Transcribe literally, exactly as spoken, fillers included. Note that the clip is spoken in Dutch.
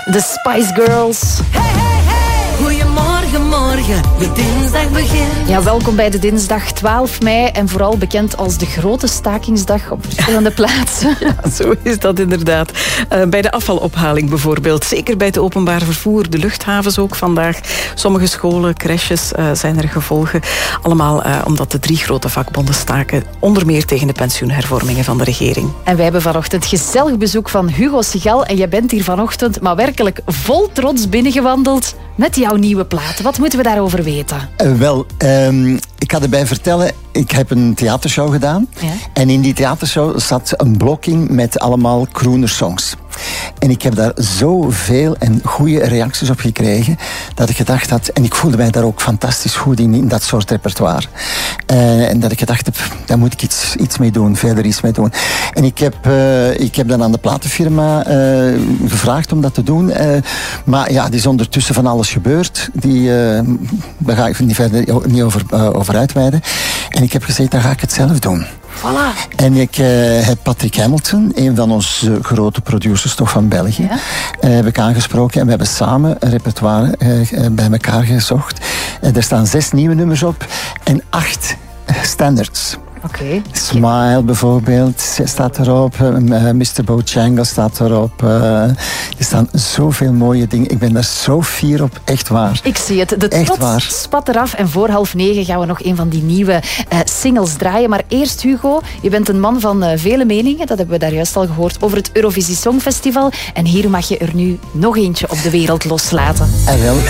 De Spice Girls. Hey, hey, hey. Goedemorgen, morgen, de dinsdag begint. Ja, welkom bij de dinsdag twaalf mei en vooral bekend als de grote stakingsdag op verschillende plaatsen. Ja, zo is dat inderdaad. Uh, bij de afvalophaling bijvoorbeeld. Zeker bij het openbaar vervoer, de luchthavens ook vandaag. Sommige scholen, crèches uh, zijn er gevolgen. Allemaal uh, omdat de drie grote vakbonden staken. Onder meer tegen de pensioenhervormingen van de regering. En wij hebben vanochtend gezellig bezoek van Hugo Sigal. En jij bent hier vanochtend maar werkelijk vol trots binnengewandeld met jouw nieuwe plaat. Wat moeten we daarover weten? Uh, wel, um, ik ga erbij vertellen, ik heb een theatershow gedaan. Ja? En in die theatershow zat een blokking met allemaal crooner songs. En ik heb daar zoveel en goede reacties op gekregen, dat ik gedacht had, en ik voelde mij daar ook fantastisch goed in, in dat soort repertoire. Uh, en dat ik gedacht heb, daar moet ik iets, iets mee doen, verder iets mee doen. En ik heb, uh, ik heb dan aan de platenfirma uh, gevraagd om dat te doen. Uh, maar ja, die is ondertussen van alles gebeurd. Die, uh, daar ga ik niet verder niet over, uh, over uitweiden. En ik heb gezegd, dan ga ik het zelf doen. Voilà. En ik uh, heb Patrick Hamilton, een van onze grote producers toch van België, ja? uh, heb ik aangesproken. En we hebben samen een repertoire uh, bij elkaar gezocht. Uh, er staan zes nieuwe nummers op en acht standards. Okay. Smile bijvoorbeeld staat erop. Uh, mister Bojangle staat erop. Uh, er staan zoveel mooie dingen. Ik ben daar zo fier op. Echt waar. Ik zie het. De echt trots waar. spat eraf. En voor half negen gaan we nog een van die nieuwe uh, singles draaien. Maar eerst, Hugo, je bent een man van uh, vele meningen. Dat hebben we daar juist al gehoord over het Eurovisie Songfestival. En hier mag je er nu nog eentje op de wereld loslaten. En wel.